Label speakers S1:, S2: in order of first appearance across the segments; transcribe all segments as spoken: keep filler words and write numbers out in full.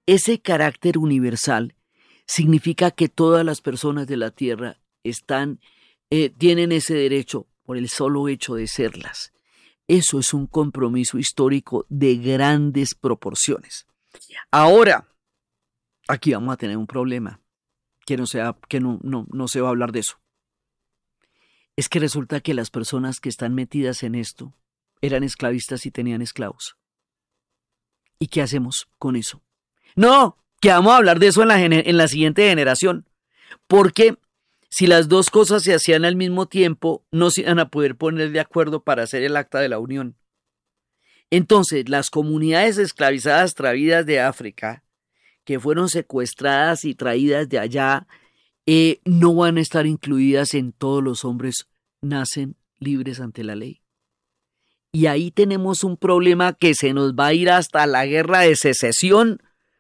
S1: ese carácter universal significa que todas las personas de la tierra están, eh, tienen ese derecho por el solo hecho de serlas. Eso es un compromiso histórico de grandes proporciones. Ahora, aquí vamos a tener un problema, que no, sea, que no, no, no se va a hablar de eso. Es que resulta que las personas que están metidas en esto eran esclavistas y tenían esclavos. ¿Y qué hacemos con eso? No, que vamos a hablar de eso en la, en la siguiente generación, porque si las dos cosas se hacían al mismo tiempo, no se iban a poder poner de acuerdo para hacer el acta de la unión. Entonces, las comunidades esclavizadas traídas de África, que fueron secuestradas y traídas de allá, eh, no van a estar incluidas en todos los hombres nacen libres ante la ley. Y ahí tenemos un problema que se nos va a ir hasta la guerra de secesión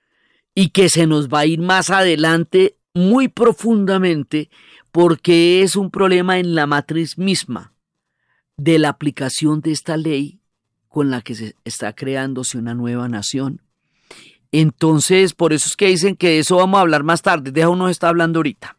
S1: y que se nos va a ir más adelante muy profundamente, porque es un problema en la matriz misma de la aplicación de esta ley con la que se está creándose una nueva nación. Entonces, por eso es que dicen que de eso vamos a hablar más tarde, de eso uno está hablando ahorita.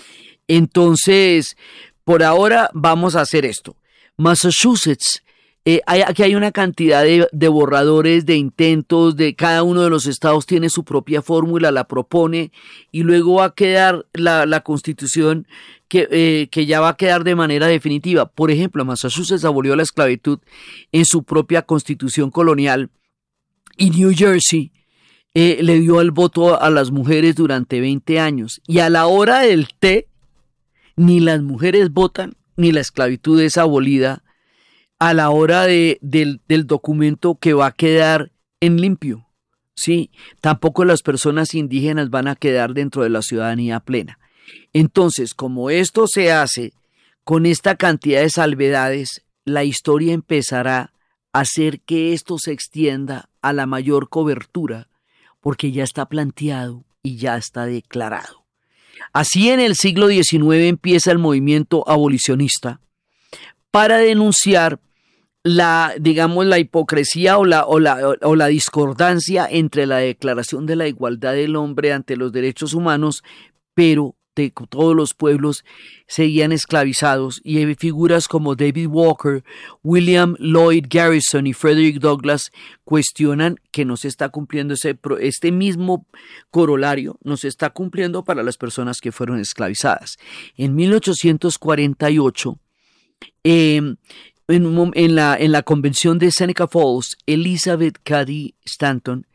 S1: Entonces, por ahora vamos a hacer esto. Massachusetts, eh, hay, aquí hay una cantidad de, de borradores, de intentos, de cada uno de los estados tiene su propia fórmula, la propone y luego va a quedar la, la constitución que, eh, que ya va a quedar de manera definitiva. Por ejemplo, Massachusetts abolió la esclavitud en su propia constitución colonial y New Jersey eh, le dio el voto a las mujeres durante veinte años y a la hora del té ni las mujeres votan ni la esclavitud es abolida a la hora de, del, del documento que va a quedar en limpio, ¿sí? Tampoco las personas indígenas van a quedar dentro de la ciudadanía plena. Entonces, como esto se hace con esta cantidad de salvedades, la historia empezará a hacer que esto se extienda a la mayor cobertura, porque ya está planteado y ya está declarado. Así en el siglo diecinueve empieza el movimiento abolicionista para denunciar la, digamos, la hipocresía o la, o la, o la discordancia entre la declaración de la igualdad del hombre ante los derechos humanos, pero de todos los pueblos seguían esclavizados, y hay figuras como David Walker, William Lloyd Garrison y Frederick Douglass cuestionan que no se está cumpliendo ese, este mismo corolario, no se está cumpliendo para las personas que fueron esclavizadas. En mil ochocientos cuarenta y ocho, eh, en, en, la, en la convención de Seneca Falls, Elizabeth Cady Stanton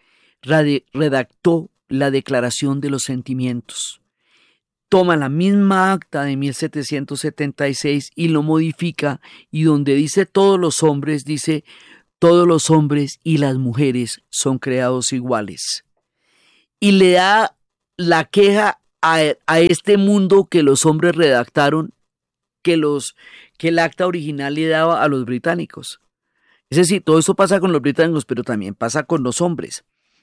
S1: redactó la Declaración de los Sentimientos. Toma la misma acta de mil setecientos setenta y seis y lo modifica, y donde dice todos los hombres, dice todos los hombres y las mujeres son creados iguales. Y le da la queja a, a este mundo que los hombres redactaron, que, los, que el acta original le daba a los británicos. Es decir, todo esto pasa con los británicos, pero también pasa con los hombres.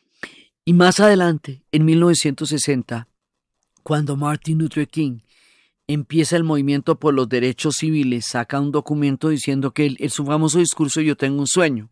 S1: Y más adelante, en mil novecientos sesenta, cuando Martin Luther King empieza el movimiento por los derechos civiles, saca un documento diciendo que él, en su famoso discurso Yo tengo un sueño.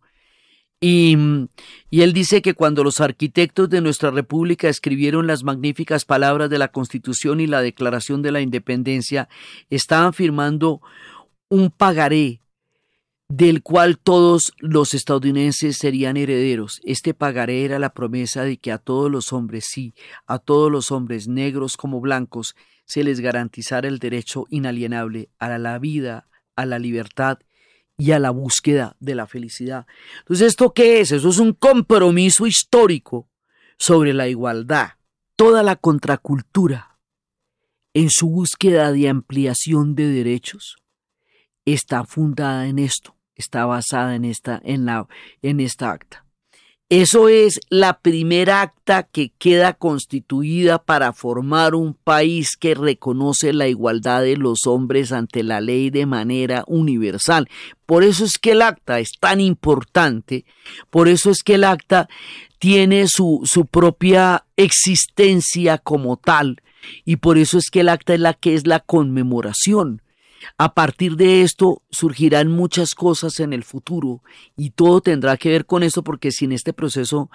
S1: Y, y él dice que cuando los arquitectos de nuestra república escribieron las magníficas palabras de la Constitución y la Declaración de la Independencia, estaban firmando un pagaré del cual todos los estadounidenses serían herederos. Este pagaré era la promesa de que a todos los hombres, sí, a todos los hombres, negros como blancos, se les garantizara el derecho inalienable a la vida, a la libertad y a la búsqueda de la felicidad. Entonces, ¿esto qué es? Eso es un compromiso histórico sobre la igualdad. Toda la contracultura, en su búsqueda de ampliación de derechos, está fundada en esto, está basada en esta, en la, en esta acta. Eso es la primera acta que queda constituida para formar un país que reconoce la igualdad de los hombres ante la ley de manera universal. Por eso es que el acta es tan importante, por eso es que el acta tiene su, su propia existencia como tal, y por eso es que el acta es la que es la conmemoración. A partir de esto surgirán muchas cosas en el futuro y todo tendrá que ver con esto, porque sin este proceso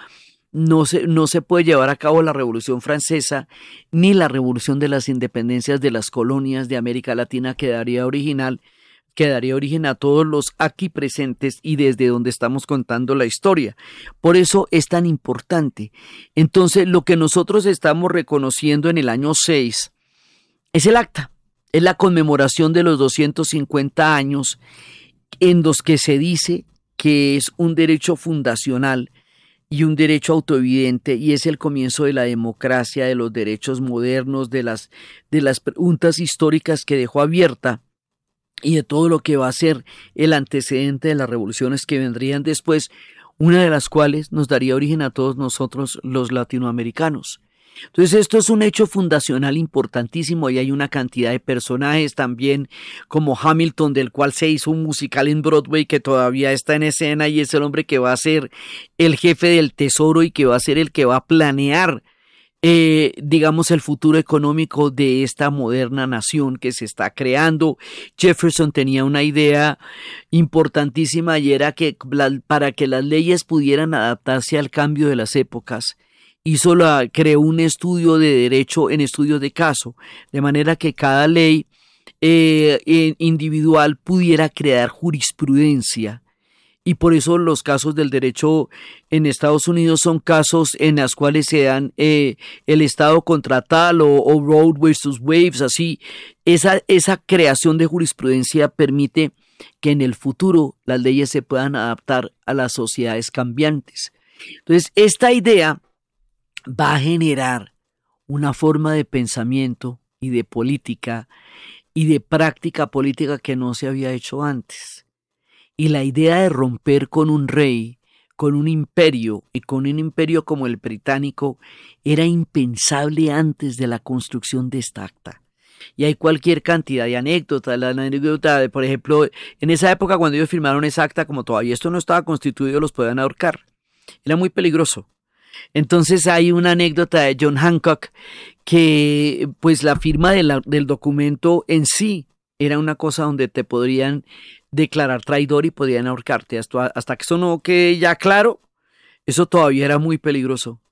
S1: no se, no se puede llevar a cabo la Revolución Francesa ni la Revolución de las Independencias de las colonias de América Latina que daría original, que daría origen a todos los aquí presentes y desde donde estamos contando la historia. Por eso es tan importante. Entonces, lo que nosotros estamos reconociendo en el año seis es el acta, es la conmemoración de los doscientos cincuenta años en los que se dice que es un derecho fundacional y un derecho autoevidente, y es el comienzo de la democracia, de los derechos modernos, de las, de las preguntas históricas que dejó abierta y de todo lo que va a ser el antecedente de las revoluciones que vendrían después, una de las cuales nos daría origen a todos nosotros los latinoamericanos. Entonces esto es un hecho fundacional importantísimo y hay una cantidad de personajes también como Hamilton, del cual se hizo un musical en Broadway que todavía está en escena y es el hombre que va a ser el jefe del tesoro y que va a ser el que va a planear eh, digamos el futuro económico de esta moderna nación que se está creando. Jefferson tenía una idea importantísima y era que la, para que las leyes pudieran adaptarse al cambio de las épocas, hizo la, creó un estudio de derecho en estudios de caso, de manera que cada ley eh, individual pudiera crear jurisprudencia. Y por eso los casos del derecho en Estados Unidos son casos en los cuales se dan eh, el Estado contra tal o, o Roe versus Wade, así. Esa, esa creación de jurisprudencia permite que en el futuro las leyes se puedan adaptar a las sociedades cambiantes. Entonces, esta idea va a generar una forma de pensamiento y de política y de práctica política que no se había hecho antes. Y la idea de romper con un rey, con un imperio y con un imperio como el británico era impensable antes de la construcción de esta acta. Y hay cualquier cantidad de anécdotas. La anécdota de, por ejemplo, en esa época cuando ellos firmaron esa acta, como todavía esto no estaba constituido, los podían ahorcar. Era muy peligroso. Entonces hay una anécdota de John Hancock que pues la firma de la, del documento en sí era una cosa donde te podrían declarar traidor y podían ahorcarte. Hasta, hasta que eso no quede ya claro, eso todavía era muy peligroso.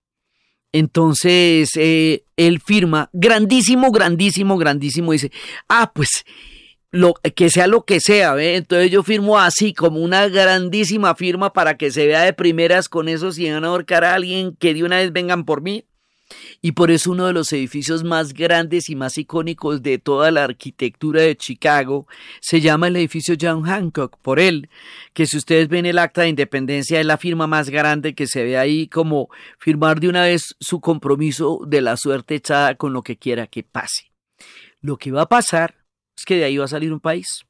S1: Entonces eh, él firma, grandísimo, grandísimo, grandísimo, dice, ah, pues lo, que sea lo que sea, ¿ve? Entonces yo firmo así, como una grandísima firma para que se vea de primeras con eso, si van a ahorcar a alguien, que de una vez vengan por mí. Y por eso uno de los edificios más grandes y más icónicos de toda la arquitectura de Chicago se llama el edificio John Hancock, por él, que si ustedes ven el acta de independencia es la firma más grande que se ve ahí, como firmar de una vez su compromiso de la suerte echada con lo que quiera que pase. Lo que va a pasar es que de ahí va a salir un país.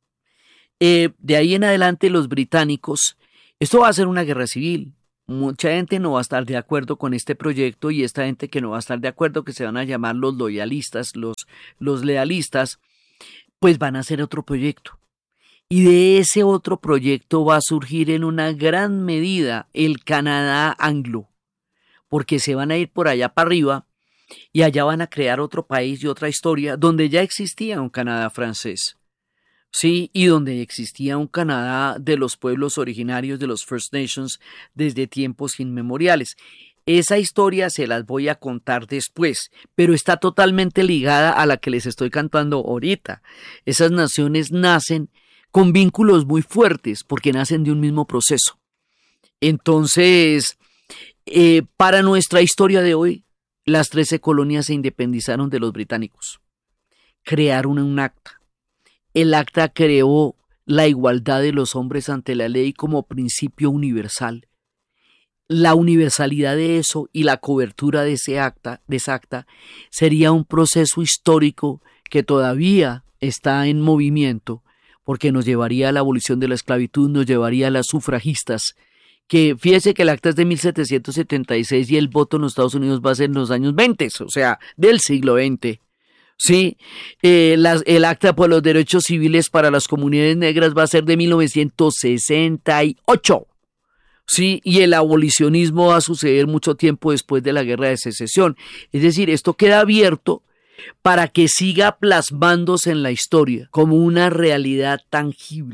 S1: Eh, de ahí en adelante los británicos, esto va a ser una guerra civil. Mucha gente no va a estar de acuerdo con este proyecto y esta gente que no va a estar de acuerdo, que se van a llamar los loyalistas, los, los lealistas, pues van a hacer otro proyecto. Y de ese otro proyecto va a surgir en una gran medida el Canadá anglo, porque se van a ir por allá para arriba y allá van a crear otro país y otra historia donde ya existía un Canadá francés. Sí, y donde existía un Canadá de los pueblos originarios de los First Nations desde tiempos inmemoriales. Esa historia se las voy a contar después, pero está totalmente ligada a la que les estoy cantando ahorita. Esas naciones nacen con vínculos muy fuertes porque nacen de un mismo proceso. Entonces, eh, para nuestra historia de hoy, las trece colonias se independizaron de los británicos. Crearon un acta. El acta creó la igualdad de los hombres ante la ley como principio universal. La universalidad de eso y la cobertura de ese acta, de esa acta sería un proceso histórico que todavía está en movimiento, porque nos llevaría a la abolición de la esclavitud, nos llevaría a las sufragistas, que fíjese que el acta es de mil setecientos setenta y seis y el voto en los Estados Unidos va a ser en los años veinte, o sea, del siglo veinte. Sí, eh, las, el acta por los derechos civiles para las comunidades negras va a ser de mil novecientos sesenta y ocho. Sí, y el abolicionismo va a suceder mucho tiempo después de la Guerra de Secesión. Es decir, esto queda abierto para que siga plasmándose en la historia como una realidad tangible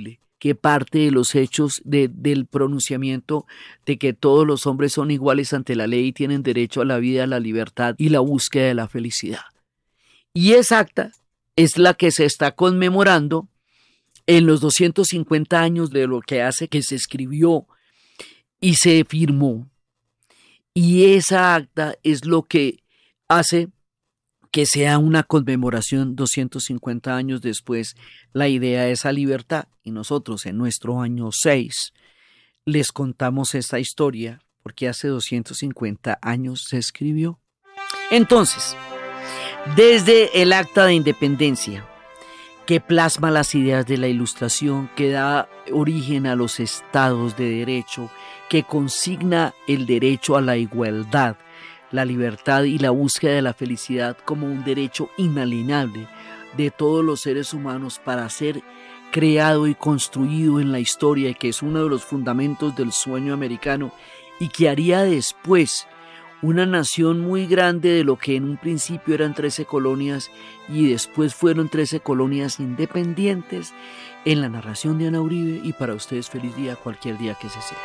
S1: que parte de los hechos de, del pronunciamiento de que todos los hombres son iguales ante la ley y tienen derecho a la vida, a la libertad y la búsqueda de la felicidad. Y esa acta es la que se está conmemorando en los doscientos cincuenta años de lo que hace que se escribió y se firmó. Y esa acta es lo que hace que sea una conmemoración doscientos cincuenta años después, la idea de esa libertad. Y nosotros en nuestro año seis les contamos esta historia porque hace doscientos cincuenta años se escribió. Entonces, desde el Acta de Independencia, que plasma las ideas de la Ilustración, que da origen a los estados de derecho, que consigna el derecho a la igualdad, la libertad y la búsqueda de la felicidad como un derecho inalienable de todos los seres humanos para ser creado y construido en la historia, y que es uno de los fundamentos del sueño americano y que haría después una nación muy grande de lo que en un principio eran trece colonias y después fueron trece colonias independientes, en la narración de Ana Uribe. Y para ustedes feliz día cualquier día que se sea.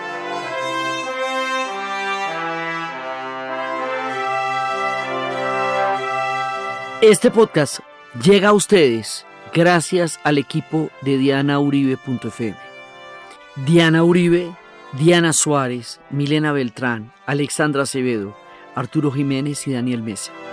S1: Este podcast llega a ustedes gracias al equipo de diana uribe punto efe eme. Diana Uribe, Diana Suárez, Milena Beltrán, Alexandra Acevedo, Arturo Jiménez y Daniel Mesa.